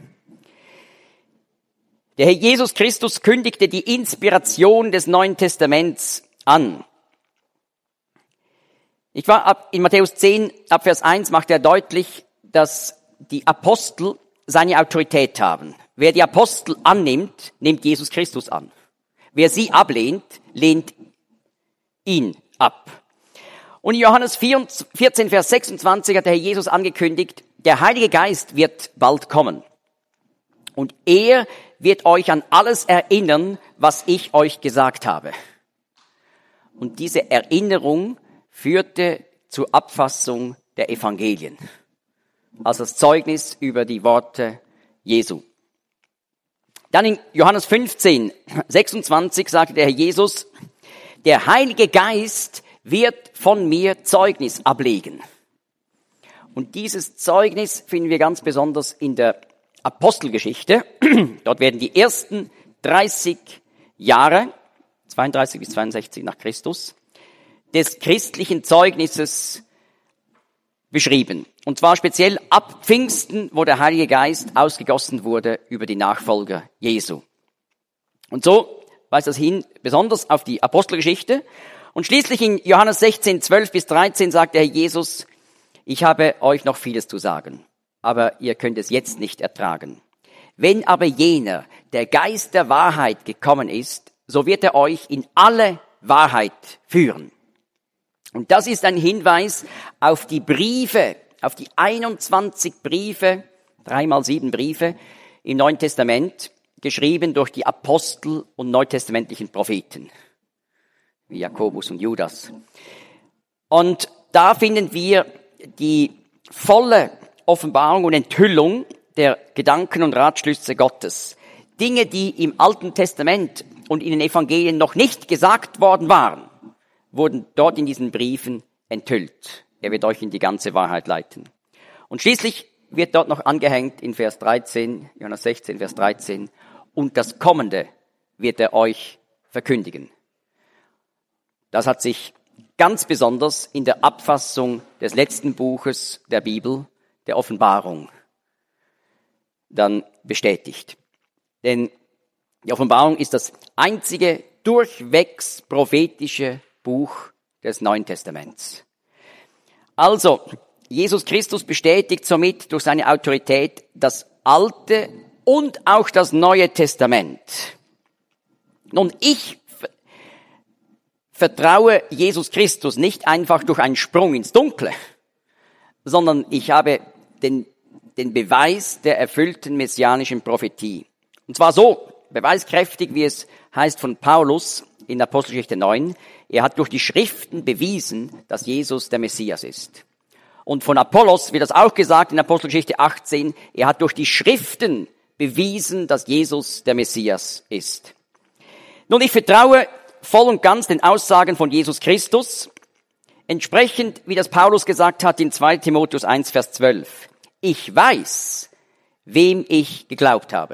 Der Herr Jesus Christus kündigte die Inspiration des Neuen Testaments an. Ich war in Matthäus zehn, ab Vers eins macht er deutlich, dass die Apostel seine Autorität haben. Wer die Apostel annimmt, nimmt Jesus Christus an. Wer sie ablehnt, lehnt ihn ab. Und in Johannes vierzehn, Vers sechsundzwanzig hat der Herr Jesus angekündigt, der Heilige Geist wird bald kommen. Und er wird euch an alles erinnern, was ich euch gesagt habe. Und diese Erinnerung führte zur Abfassung der Evangelien, also das Zeugnis über die Worte Jesu. Dann in Johannes fünfzehn, sechsundzwanzig sagte der Herr Jesus, der Heilige Geist wird von mir Zeugnis ablegen. Und dieses Zeugnis finden wir ganz besonders in der Apostelgeschichte. Dort werden die ersten dreißig Jahre, zweiunddreißig bis zweiundsechzig nach Christus, des christlichen Zeugnisses beschrieben. Und zwar speziell ab Pfingsten, wo der Heilige Geist ausgegossen wurde über die Nachfolger Jesu. Und so weist das hin besonders auf die Apostelgeschichte. Und schließlich in Johannes sechzehn, zwölf bis dreizehn sagt der Herr Jesus, ich habe euch noch vieles zu sagen, aber ihr könnt es jetzt nicht ertragen. Wenn aber jener, der Geist der Wahrheit gekommen ist, so wird er euch in alle Wahrheit führen. Und das ist ein Hinweis auf die Briefe, auf die einundzwanzig Briefe, dreimal sieben Briefe im Neuen Testament, geschrieben durch die Apostel und neutestamentlichen Propheten, wie Jakobus und Judas. Und da finden wir die volle Offenbarung und Enthüllung der Gedanken und Ratschlüsse Gottes. Dinge, die im Alten Testament und in den Evangelien noch nicht gesagt worden waren, wurden dort in diesen Briefen enthüllt. Er wird euch in die ganze Wahrheit leiten. Und schließlich wird dort noch angehängt in Vers dreizehn, Johannes sechzehn, Vers dreizehn, und das Kommende wird er euch verkündigen. Das hat sich ganz besonders in der Abfassung des letzten Buches der Bibel, der Offenbarung, dann bestätigt. Denn die Offenbarung ist das einzige durchwegs prophetische Buch des Neuen Testaments. Also, Jesus Christus bestätigt somit durch seine Autorität das Alte und auch das Neue Testament. Nun, ich vertraue Jesus Christus nicht einfach durch einen Sprung ins Dunkle, sondern ich habe den, den Beweis der erfüllten messianischen Prophetie. Und zwar so beweiskräftig, wie es heißt von Paulus in Apostelgeschichte neun. Er hat durch die Schriften bewiesen, dass Jesus der Messias ist. Und von Apollos wird das auch gesagt in Apostelgeschichte achtzehn. Er hat durch die Schriften bewiesen, dass Jesus der Messias ist. Nun, ich vertraue voll und ganz den Aussagen von Jesus Christus, entsprechend, wie das Paulus gesagt hat in zweiter Timotheus eins, Vers zwölf. Ich weiß, wem ich geglaubt habe.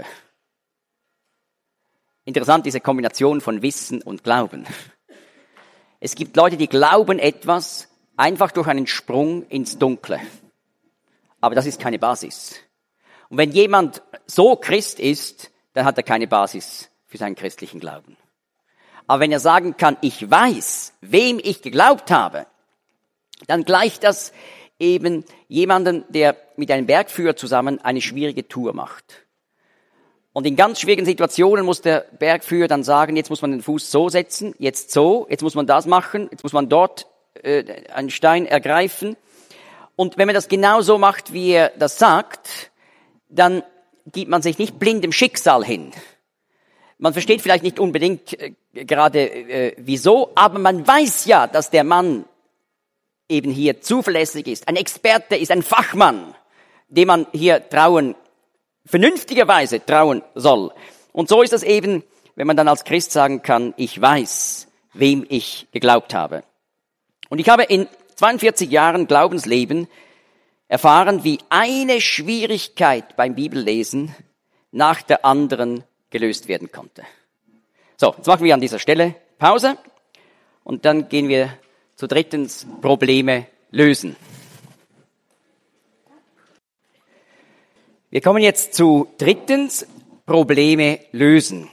Interessant, diese Kombination von Wissen und Glauben. Es gibt Leute, die glauben etwas einfach durch einen Sprung ins Dunkle. Aber das ist keine Basis. Und wenn jemand so Christ ist, dann hat er keine Basis für seinen christlichen Glauben. Aber wenn er sagen kann, ich weiß, wem ich geglaubt habe, dann gleicht das eben jemandem, der mit einem Bergführer zusammen eine schwierige Tour macht. Und in ganz schwierigen Situationen muss der Bergführer dann sagen, jetzt muss man den Fuß so setzen, jetzt so, jetzt muss man das machen, jetzt muss man dort äh, einen Stein ergreifen. Und wenn man das genau so macht, wie er das sagt, dann gibt man sich nicht blind dem Schicksal hin. Man versteht vielleicht nicht unbedingt äh, gerade äh, wieso, aber man weiß ja, dass der Mann eben hier zuverlässig ist, ein Experte ist, ein Fachmann, dem man hier trauen, vernünftigerweise trauen soll. Und so ist das eben, wenn man dann als Christ sagen kann, ich weiß, wem ich geglaubt habe. Und ich habe in zweiundvierzig Jahren Glaubensleben erfahren, wie eine Schwierigkeit beim Bibellesen nach der anderen gelöst werden konnte. So, jetzt machen wir an dieser Stelle Pause und dann gehen wir zu drittens Probleme lösen. Wir kommen jetzt zu drittens Probleme lösen.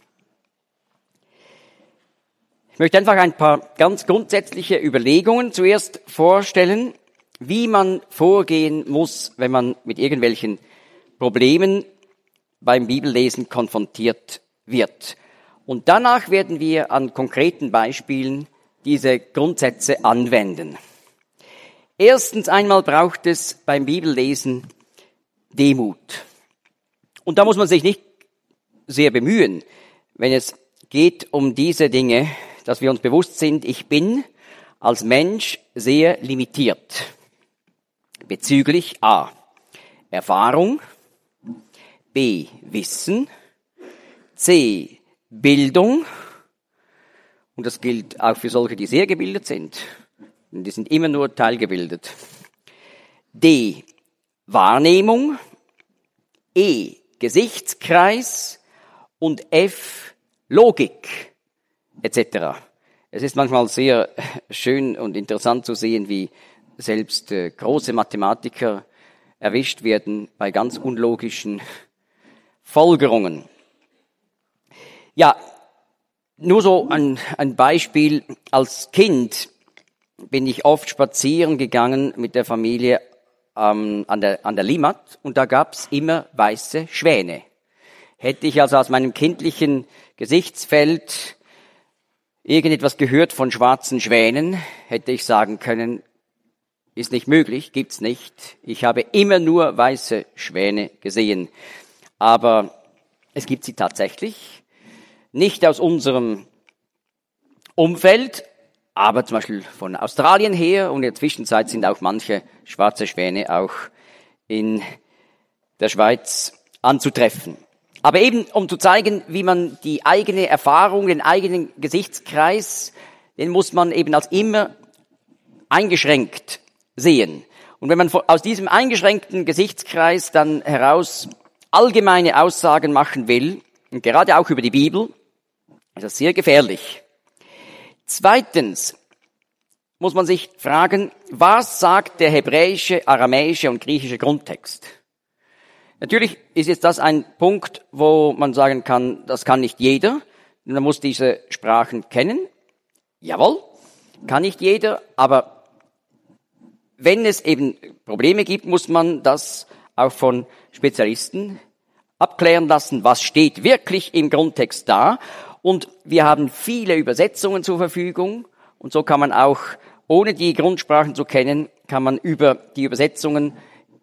Ich möchte einfach ein paar ganz grundsätzliche Überlegungen zuerst vorstellen, wie man vorgehen muss, wenn man mit irgendwelchen Problemen beim Bibellesen konfrontiert wird. Und danach werden wir an konkreten Beispielen diese Grundsätze anwenden. Erstens einmal braucht es beim Bibellesen Demut. Und da muss man sich nicht sehr bemühen, wenn es geht um diese Dinge, dass wir uns bewusst sind, ich bin als Mensch sehr limitiert. Bezüglich A. Erfahrung, B. Wissen, C. Bildung, und das gilt auch für solche, die sehr gebildet sind. Die sind immer nur teilgebildet. D. Wahrnehmung, E. Gesichtskreis und F. Logik, et cetera. Es ist manchmal sehr schön und interessant zu sehen, wie selbst äh, große Mathematiker erwischt werden bei ganz unlogischen Folgerungen. Ja, nur so ein, ein Beispiel. Als Kind bin ich oft spazieren gegangen mit der Familie ähm, an der, an der Limmat und da gab's immer weiße Schwäne. Hätte ich also aus meinem kindlichen Gesichtsfeld irgendetwas gehört von schwarzen Schwänen, hätte ich sagen können, ist nicht möglich, gibt's nicht. Ich habe immer nur weiße Schwäne gesehen. Aber es gibt sie tatsächlich. Nicht aus unserem Umfeld, aber zum Beispiel von Australien her. Und in der Zwischenzeit sind auch manche schwarze Schwäne auch in der Schweiz anzutreffen. Aber eben, um zu zeigen, wie man die eigene Erfahrung, den eigenen Gesichtskreis, den muss man eben als immer eingeschränkt sehen. Und wenn man aus diesem eingeschränkten Gesichtskreis dann heraus allgemeine Aussagen machen will, und gerade auch über die Bibel, ist das sehr gefährlich. Zweitens muss man sich fragen, was sagt der hebräische, aramäische und griechische Grundtext? Natürlich ist jetzt das ein Punkt, wo man sagen kann, das kann nicht jeder. Man muss diese Sprachen kennen. Jawohl, kann nicht jeder, aber wenn es eben Probleme gibt, muss man das auch von Spezialisten abklären lassen, was steht wirklich im Grundtext da. Und wir haben viele Übersetzungen zur Verfügung. Und so kann man auch, ohne die Grundsprachen zu kennen, kann man über die Übersetzungen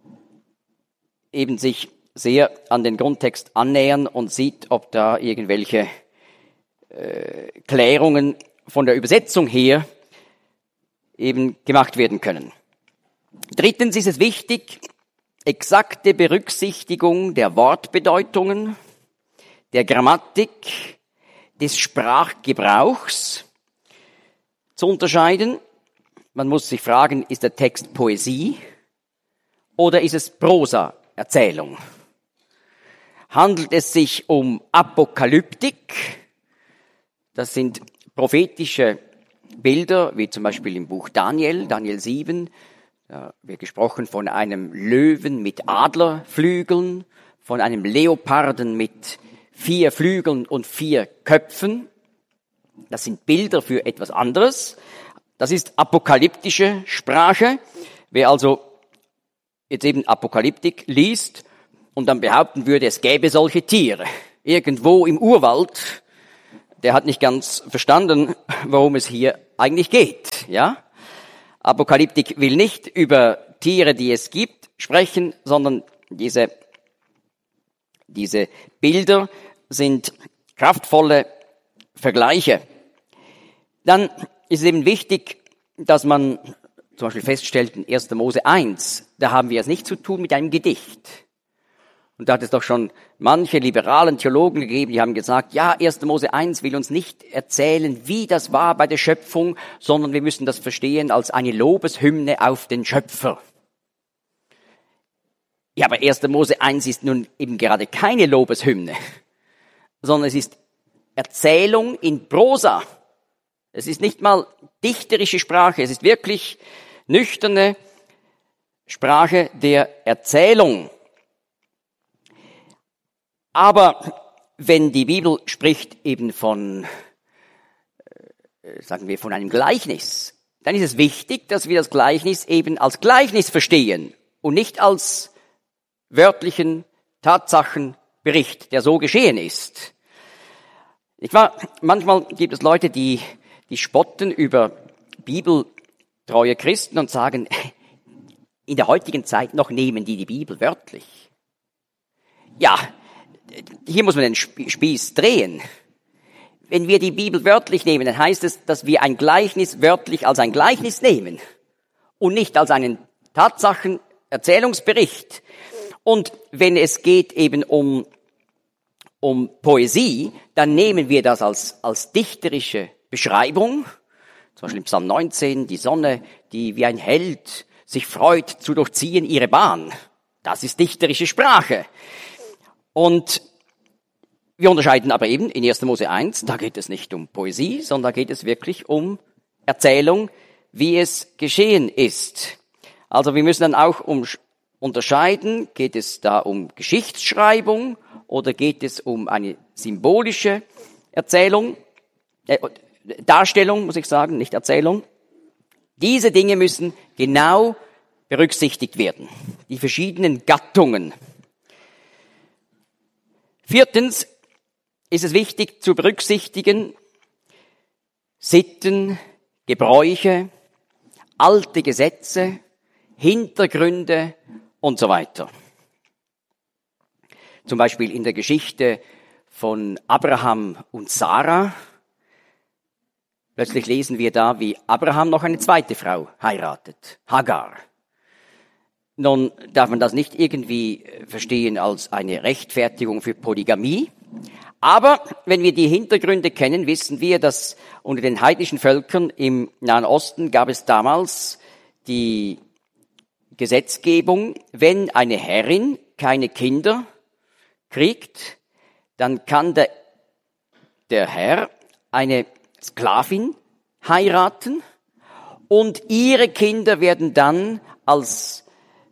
eben sich sehr an den Grundtext annähern und sieht, ob da irgendwelche äh, Klärungen von der Übersetzung her eben gemacht werden können. Drittens ist es wichtig, exakte Berücksichtigung der Wortbedeutungen, der Grammatik, des Sprachgebrauchs zu unterscheiden. Man muss sich fragen, ist der Text Poesie oder ist es Prosa-Erzählung? Handelt es sich um Apokalyptik? Das sind prophetische Bilder, wie zum Beispiel im Buch Daniel, Daniel sieben. Da wird gesprochen von einem Löwen mit Adlerflügeln, von einem Leoparden mit vier Flügeln und vier Köpfen. Das sind Bilder für etwas anderes. Das ist apokalyptische Sprache. Wer also jetzt eben Apokalyptik liest und dann behaupten würde, es gäbe solche Tiere irgendwo im Urwald, der hat nicht ganz verstanden, worum es hier eigentlich geht, ja? Apokalyptik will nicht über Tiere, die es gibt, sprechen, sondern diese, diese Bilder sind kraftvolle Vergleiche. Dann ist es eben wichtig, dass man zum Beispiel feststellt in erster Mose eins, da haben wir es nicht zu tun mit einem Gedicht. Und da hat es doch schon manche liberalen Theologen gegeben, die haben gesagt, ja, erster Mose eins will uns nicht erzählen, wie das war bei der Schöpfung, sondern wir müssen das verstehen als eine Lobeshymne auf den Schöpfer. Ja, aber erster Mose eins ist nun eben gerade keine Lobeshymne, sondern es ist Erzählung in Prosa. Es ist nicht mal dichterische Sprache, es ist wirklich nüchterne Sprache der Erzählung. Aber wenn die Bibel spricht eben von, äh, sagen wir, von einem Gleichnis, dann ist es wichtig, dass wir das Gleichnis eben als Gleichnis verstehen und nicht als wörtlichen Tatsachenbericht, der so geschehen ist. Ich war, manchmal gibt es Leute, die, die spotten über bibeltreue Christen und sagen, in der heutigen Zeit noch nehmen die die Bibel wörtlich. Ja, hier muss man den Spieß drehen. Wenn wir die Bibel wörtlich nehmen, dann heißt es, dass wir ein Gleichnis wörtlich als ein Gleichnis nehmen und nicht als einen Tatsachen-Erzählungsbericht. Und wenn es geht eben um, um Poesie, dann nehmen wir das als, als dichterische Beschreibung. Zum Beispiel im Psalm neunzehn, die Sonne, die wie ein Held sich freut, zu durchziehen ihre Bahn. Das ist dichterische Sprache. Und wir unterscheiden aber eben in erster Mose eins, da geht es nicht um Poesie, sondern da geht es wirklich um Erzählung, wie es geschehen ist. Also wir müssen dann auch um, unterscheiden, geht es da um Geschichtsschreibung oder geht es um eine symbolische Erzählung, äh, Darstellung, muss ich sagen, nicht Erzählung. Diese Dinge müssen genau berücksichtigt werden, die verschiedenen Gattungen. Viertens ist es wichtig zu berücksichtigen, Sitten, Gebräuche, alte Gesetze, Hintergründe und so weiter. Zum Beispiel in der Geschichte von Abraham und Sarah. Plötzlich lesen wir da, wie Abraham noch eine zweite Frau heiratet, Hagar. Nun darf man das nicht irgendwie verstehen als eine Rechtfertigung für Polygamie. Aber wenn wir die Hintergründe kennen, wissen wir, dass unter den heidnischen Völkern im Nahen Osten gab es damals die Gesetzgebung, wenn eine Herrin keine Kinder kriegt, dann kann der, der Herr eine Sklavin heiraten und ihre Kinder werden dann als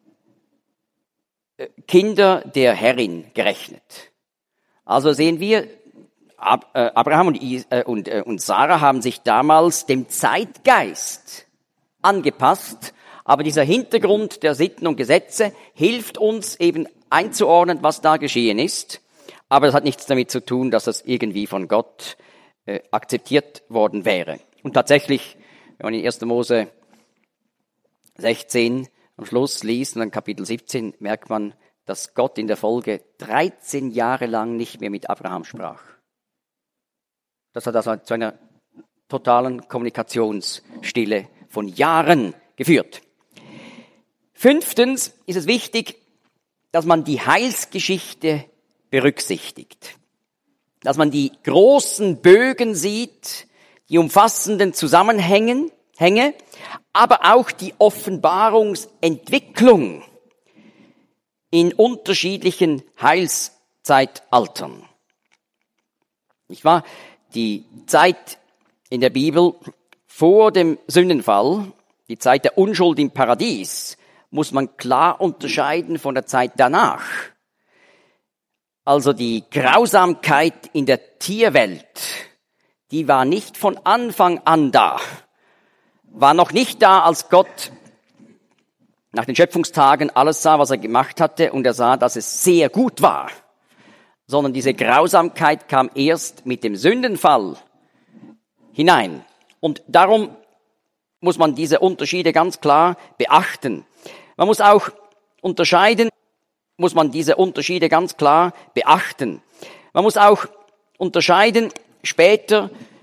Kinder der Herrin gerechnet. Also sehen wir, Abraham und, und Sarah haben sich damals dem Zeitgeist angepasst, aber dieser Hintergrund der Sitten und Gesetze hilft uns eben einzuordnen, was da geschehen ist. Aber das hat nichts damit zu tun, dass das irgendwie von Gott äh, akzeptiert worden wäre. Und tatsächlich, wenn man in erster Mose sechzehn am Schluss liest und dann Kapitel siebzehn, merkt man, dass Gott in der Folge dreizehn Jahre lang nicht mehr mit Abraham sprach. Das hat also zu einer totalen Kommunikationsstille von Jahren geführt. Fünftens ist es wichtig, dass man die Heilsgeschichte berücksichtigt. Dass man die großen Bögen sieht, die umfassenden Zusammenhänge, Hänge, aber auch die Offenbarungsentwicklung in unterschiedlichen Heilszeitaltern. Nicht wahr? Die Zeit in der Bibel vor dem Sündenfall, die Zeit der Unschuld im Paradies, muss man klar unterscheiden von der Zeit danach. Also die Grausamkeit in der Tierwelt, die war nicht von Anfang an da. War noch nicht da, als Gott nach den Schöpfungstagen alles sah, was er gemacht hatte, und er sah, dass es sehr gut war. Sondern diese Grausamkeit kam erst mit dem Sündenfall hinein. Und darum muss man diese Unterschiede ganz klar beachten. Man muss auch unterscheiden, muss man diese Unterschiede ganz klar beachten. Man muss auch unterscheiden später